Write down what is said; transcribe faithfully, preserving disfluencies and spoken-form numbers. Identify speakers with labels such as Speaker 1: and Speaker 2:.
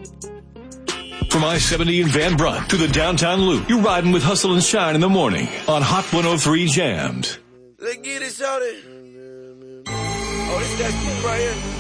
Speaker 1: From I seventy in Van Brunt to the downtown loop, you're riding with Hustle and Shine in the morning on Hot one oh three Jams.
Speaker 2: Let's get it, shawty. Oh, this that shit right here.